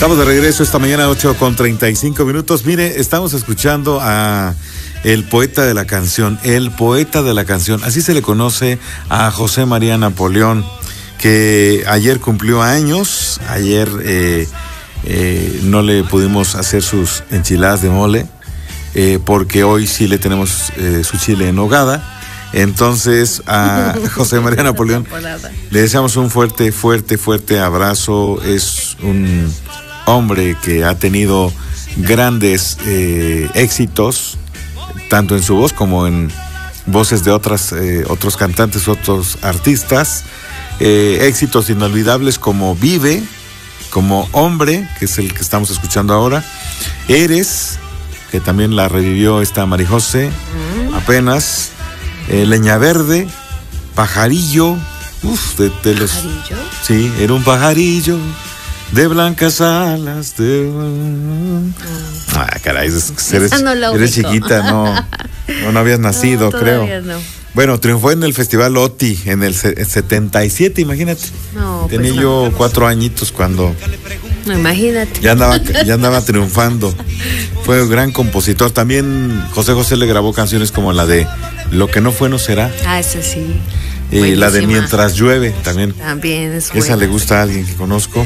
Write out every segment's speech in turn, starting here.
Estamos de regreso esta mañana, 8:35. Mire, estamos escuchando a el poeta de la canción, así se le conoce a José María Napoleón, que ayer cumplió años. Ayer no le pudimos hacer sus enchiladas de mole, porque hoy sí le tenemos su chile en nogada. Entonces a José María Napoleón le deseamos un fuerte abrazo. Es un hombre que ha tenido grandes éxitos, tanto en su voz como en voces de otros cantantes, otros artistas. Éxitos inolvidables como Vive, como Hombre, que es el que estamos escuchando ahora. Eres, que también la revivió esta Marijose apenas. Leña Verde, Pajarillo. De los... ¿Pajarillo? Sí, era un pajarillo de blancas alas. Caray, eres chiquita, no habías nacido, creo. No. Bueno, triunfó en el Festival OTI en el 77, imagínate. No, tenía yo 4 añitos cuando... No, imagínate. Ya andaba triunfando. Fue un gran compositor. También José le grabó canciones como la de Lo que no fue no será. Esa sí. Y la de Mientras llueve también. También es buena. Esa le gusta a alguien que conozco.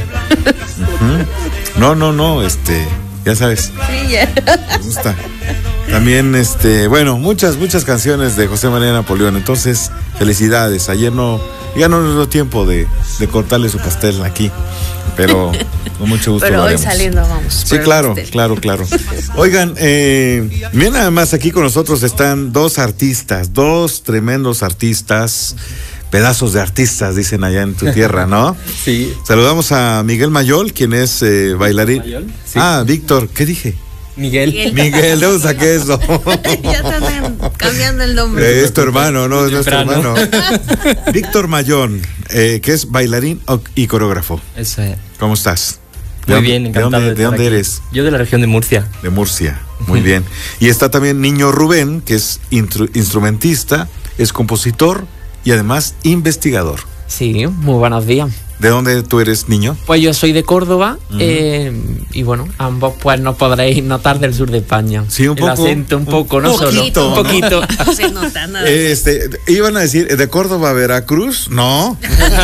No, ya sabes. Sí, ya. Me gusta. También, bueno, muchas canciones de José María Napoleón. Entonces, felicidades. Ayer ya no nos dio tiempo de cortarle su pastel aquí, pero con mucho gusto. Pero lo hoy haremos. Saliendo vamos. Sí, claro. Oigan, bien, nada más aquí con nosotros están dos tremendos artistas, pedazos de artistas, dicen allá en tu tierra, ¿no? Sí. Saludamos a Miguel Mayol, quien es bailarín. ¿Mayol? Sí. Víctor, ¿qué dije? Miguel, ¿de dónde saqué eso? Ya están cambiando el nombre. Es tu hermano, no es nuestro hermano. Víctor Mayón, que es bailarín y coreógrafo. Eso es. ¿Cómo estás? Muy bien, encantado. ¿De dónde eres? Yo de la región de Murcia. De Murcia, muy bien. Y está también Niño Rubén, que es instrumentista, es compositor y además investigador. Sí, muy buenos días. ¿De dónde tú eres, Niño? Pues yo soy de Córdoba, y bueno, ambos pues nos podréis notar del sur de España. Sí, un poco. El acento un poco, no solo. Un poquito. No se nota nada. Iban a decir, ¿de Córdoba a Veracruz? No.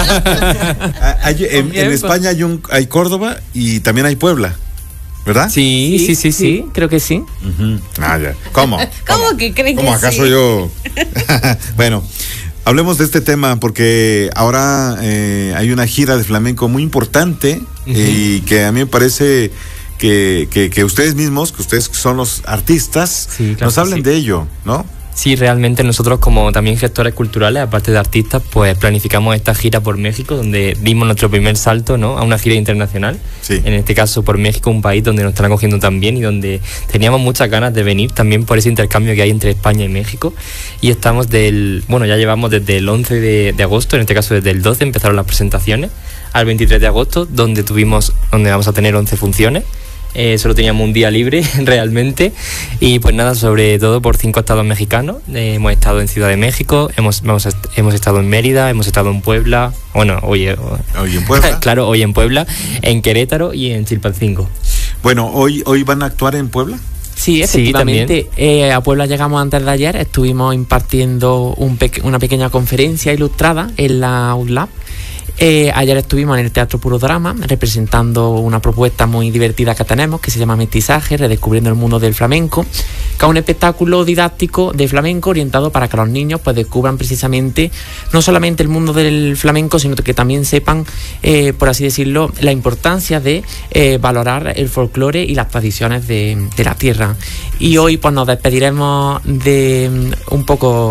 En España hay Córdoba y también hay Puebla, ¿verdad? Sí, creo que sí. Ya. ¿Cómo que creen que ¿Cómo acaso sí? yo? Bueno, hablemos de este tema porque ahora hay una gira de flamenco muy importante y que a mí me parece que ustedes mismos, que ustedes son los artistas, nos hablen de ello, ¿no? Sí, realmente nosotros como también gestores culturales, aparte de artistas, pues planificamos esta gira por México, donde dimos nuestro primer salto, ¿no?, a una gira internacional. Sí. En este caso por México, un país donde nos están acogiendo también y donde teníamos muchas ganas de venir también por ese intercambio que hay entre España y México. Y estamos ya llevamos desde el 11 de agosto, en este caso desde el 12 empezaron las presentaciones, al 23 de agosto, donde vamos a tener 11 funciones. Solo teníamos un día libre realmente y pues nada, sobre todo por 5 estados mexicanos. Hemos estado en Ciudad de México, hemos estado en Mérida, hemos estado en Puebla, hoy en Puebla. Claro, hoy en Puebla, en Querétaro y en Chilpancingo. Bueno, ¿hoy van a actuar en Puebla? Sí, efectivamente. A Puebla llegamos antes de ayer, estuvimos impartiendo una pequeña conferencia ilustrada en la ULAB. Ayer estuvimos en el Teatro Puro Drama representando una propuesta muy divertida que tenemos, que se llama Mestizaje, redescubriendo el mundo del flamenco, que es un espectáculo didáctico de flamenco orientado para que los niños pues descubran precisamente no solamente el mundo del flamenco, sino que también sepan, por así decirlo, la importancia de valorar el folclore y las tradiciones de la tierra. Y hoy pues nos despediremos de un poco